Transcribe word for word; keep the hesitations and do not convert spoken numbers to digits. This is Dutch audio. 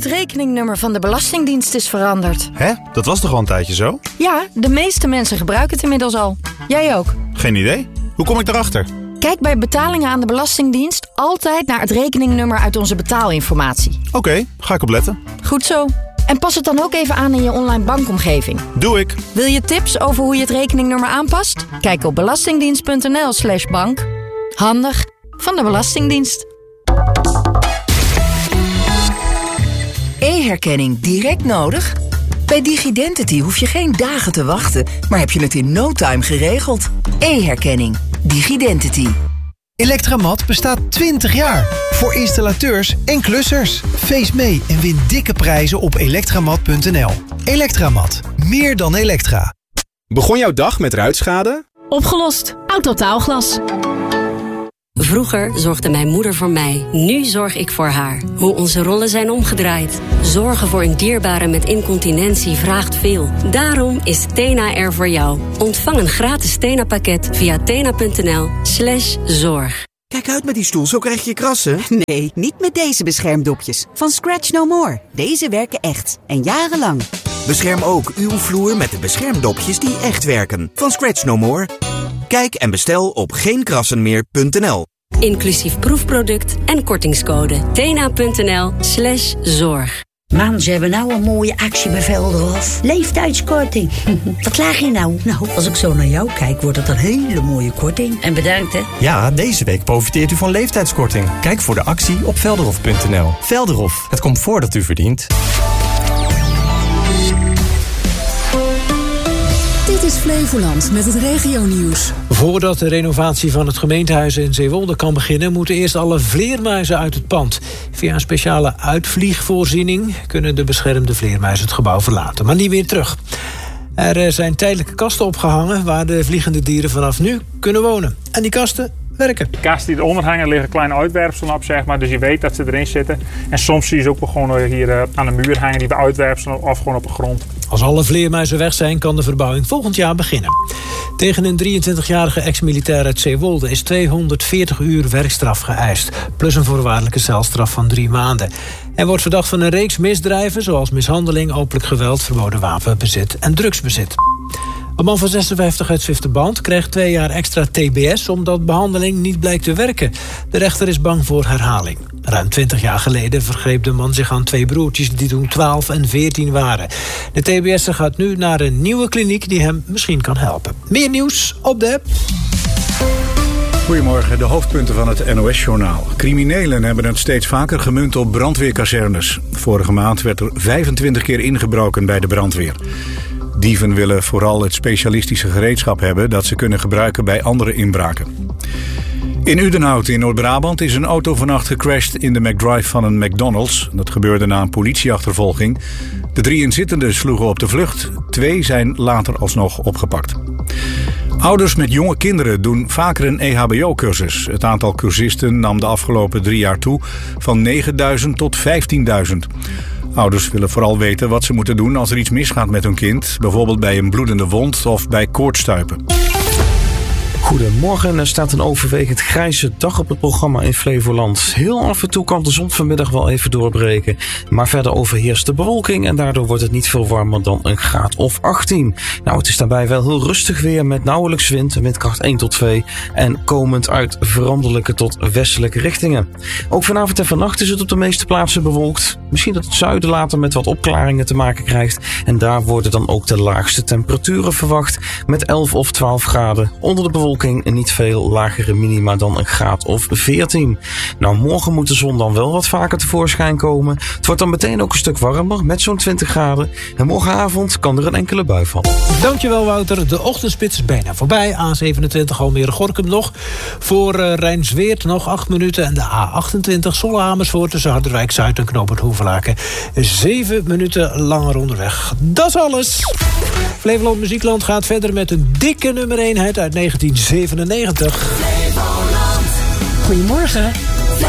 Het rekeningnummer van de Belastingdienst is veranderd. Hè? Dat was toch al een tijdje zo? Ja, de meeste mensen gebruiken het inmiddels al. Jij ook. Geen idee. Hoe kom ik daarachter? Kijk bij betalingen aan de Belastingdienst altijd naar het rekeningnummer uit onze betaalinformatie. Oké, okay, ga ik op letten. Goed zo. En pas het dan ook even aan in je online bankomgeving. Doe ik. Wil je tips over hoe je het rekeningnummer aanpast? Kijk op belastingdienst.nl slash bank. Handig van de Belastingdienst. E-herkenning direct nodig? Bij Digidentity hoef je geen dagen te wachten, maar heb je het in no time geregeld. E-herkenning. Digidentity. Electramat bestaat twintig jaar. Voor installateurs en klussers. Feest mee en win dikke prijzen op elektramat punt n l. Electramat. Meer dan elektra. Begon jouw dag met ruitschade? Opgelost. Autotaalglas. Vroeger zorgde mijn moeder voor mij. Nu zorg ik voor haar. Hoe onze rollen zijn omgedraaid. Zorgen voor een dierbare met incontinentie vraagt veel. Daarom is Tena er voor jou. Ontvang een gratis Tena-pakket via tena.nl slash zorg. Kijk uit met die stoel, zo krijg je krassen. Nee, niet met deze beschermdopjes. Van Scratch No More. Deze werken echt. En jarenlang. Bescherm ook uw vloer met de beschermdopjes die echt werken. Van Scratch No More. Kijk en bestel op geen krassen meer punt n l. Inclusief proefproduct en kortingscode. tena.nl slash zorg. Man, ze hebben nou een mooie actie bij Velderhof. Leeftijdskorting. Wat klaag je nou? Nou, als ik zo naar jou kijk, wordt het een hele mooie korting. En bedankt, hè? Ja, deze week profiteert u van leeftijdskorting. Kijk voor de actie op velderhof punt n l. Velderhof, het comfort dat u verdient. Dit is Flevoland met het regionieuws. Voordat de renovatie van het gemeentehuis in Zeewolde kan beginnen, moeten eerst alle vleermuizen uit het pand. Via een speciale uitvliegvoorziening kunnen de beschermde vleermuizen het gebouw verlaten, maar niet weer terug. Er zijn tijdelijke kasten opgehangen waar de vliegende dieren vanaf nu kunnen wonen. En die kasten werken. De kasten die eronder hangen liggen kleine uitwerpselen op, zeg maar, dus je weet dat ze erin zitten. En soms zie je ze ook gewoon hier aan de muur hangen, die we uitwerpselen of gewoon op de grond. Als alle vleermuizen weg zijn, kan de verbouwing volgend jaar beginnen. Tegen een drieëntwintigjarige ex-militair uit Zeewolde is tweehonderdveertig uur werkstraf geëist, plus een voorwaardelijke celstraf van drie maanden. Hij wordt verdacht van een reeks misdrijven, zoals mishandeling, openlijk geweld, verboden wapenbezit en drugsbezit. Een man van zesenvijftig uit Zwifterband krijgt twee jaar extra T B S omdat behandeling niet blijkt te werken. De rechter is bang voor herhaling. Ruim twintig jaar geleden vergreep de man zich aan twee broertjes die toen twaalf en veertien waren. De T B S'er gaat nu naar een nieuwe kliniek die hem misschien kan helpen. Meer nieuws op de app. Goedemorgen, de hoofdpunten van het N O S-journaal. Criminelen hebben het steeds vaker gemunt op brandweerkazernes. Vorige maand werd er vijfentwintig keer ingebroken bij de brandweer. Dieven willen vooral het specialistische gereedschap hebben dat ze kunnen gebruiken bij andere inbraken. In Udenhout in Noord-Brabant is een auto vannacht gecrashed in de McDrive van een McDonald's. Dat gebeurde na een politieachtervolging. De drie inzittenden sloegen op de vlucht. Twee zijn later alsnog opgepakt. Ouders met jonge kinderen doen vaker een E H B O-cursus. Het aantal cursisten nam de afgelopen drie jaar toe van negenduizend tot vijftienduizend. Ouders willen vooral weten wat ze moeten doen als er iets misgaat met hun kind. Bijvoorbeeld bij een bloedende wond of bij koortsstuipen. Goedemorgen, er staat een overwegend grijze dag op het programma in Flevoland. Heel af en toe kan de zon vanmiddag wel even doorbreken. Maar verder overheerst de bewolking en daardoor wordt het niet veel warmer dan een graad of achttien. Nou, het is daarbij wel heel rustig weer met nauwelijks wind, windkracht één tot twee. En komend uit veranderlijke tot westelijke richtingen. Ook vanavond en vannacht is het op de meeste plaatsen bewolkt. Misschien dat het zuiden later met wat opklaringen te maken krijgt. En daar worden dan ook de laagste temperaturen verwacht. Met elf of twaalf graden onder de bewolking. Niet veel lagere minima dan een graad of veertien. Nou, morgen moet de zon dan wel wat vaker tevoorschijn komen. Het wordt dan meteen ook een stuk warmer met zo'n twintig graden. En morgenavond kan er een enkele bui vallen. Dankjewel Wouter. De ochtendspits is bijna voorbij. A zevenentwintig Almere-Gorkum nog. Voor uh, Rijnsweert nog acht minuten. En de A achtentwintig Zwolle-Amersfoort tussen Harderwijk-Zuid en Knoop het Hoevelaken. zeven minuten langer onderweg. Dat is alles. Flevoland Muziekland gaat verder met een dikke nummer één hit uit negentien zevenennegentig. Goedemorgen.